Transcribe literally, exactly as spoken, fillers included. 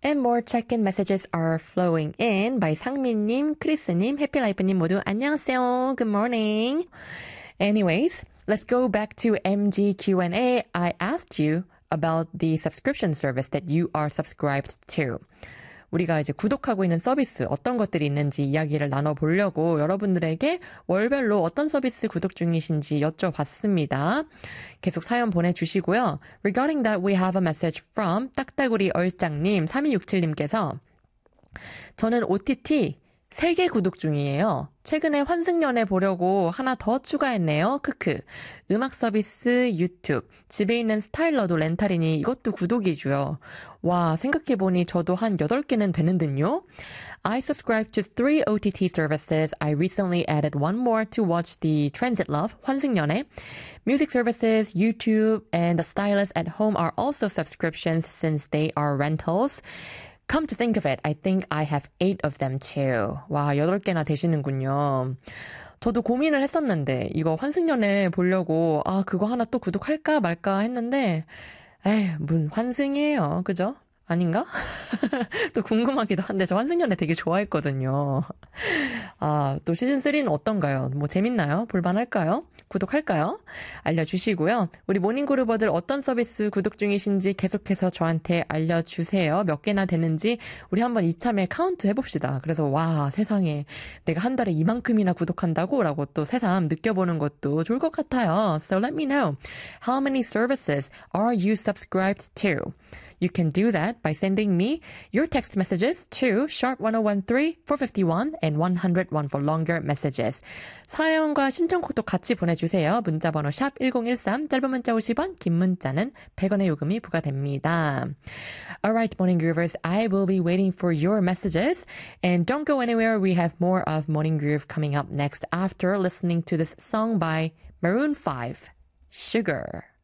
And more check-in messages are flowing in by 상민님, 크리스님, 해피라이프님 모두 안녕하세요. Good morning. Anyways, let's go back to M G Q and A. I asked you about the subscription service that you are subscribed to. 우리가 이제 구독하고 있는 서비스 어떤 것들이 있는지 이야기를 나눠보려고 여러분들에게 월별로 어떤 서비스 구독 중이신지 여쭤봤습니다. 계속 사연 보내주시고요. Regarding that, we have a message from 딱따구리 얼짱님 삼이육칠님께서 저는 오티티 세 개 구독 중이에요. 최근에 환승연애 보려고 하나 더 추가했네요. 크크. 음악 서비스, 유튜브, 집에 있는 스타일러도 렌탈이니 이것도 구독이고요. 와, 생각해보니 저도 한 여덟 개는 되는 듯요. I subscribe to three O T T services. I recently added one more to watch the Transit Love, 환승연애. Music services, YouTube, and the stylist at home are also subscriptions since they are rentals. Come to think of it, I think I have eight of them too. 와, 여덟 개나 되시는군요. 저도 고민을 했었는데 이거 환승연애 보려고 아 그거 하나 또 구독할까 말까 했는데 에이, 문 환승이에요. 그죠? 아닌가? 또 궁금하기도 한데 저 환승연애 되게 좋아했거든요. 아, 또 시즌삼은 어떤가요? 뭐 재밌나요? 볼만할까요? 구독할까요? 알려주시고요. 우리 모닝그루버들 어떤 서비스 구독 중이신지 계속해서 저한테 알려주세요. 몇 개나 되는지 우리 한번 이참에 카운트 해봅시다. 그래서 와 세상에 내가 한 달에 이만큼이나 구독한다고? 라고 또 새삼 느껴보는 것도 좋을 것 같아요. So let me know. How many services are you subscribed to? You can do that by sending me your text messages to sharp one oh one three four five one and one oh one for longer messages. 사연과 신청곡도 같이 보내주세요. 문자번호 샵 일공일삼, 짧은 문자 오십 원, 긴 문자는 백 원의 요금이 부과됩니다. Alright, Morning Groovers, I will be waiting for your messages. And don't go anywhere. We have more of Morning Groove coming up next after listening to this song by Maroon five, Sugar.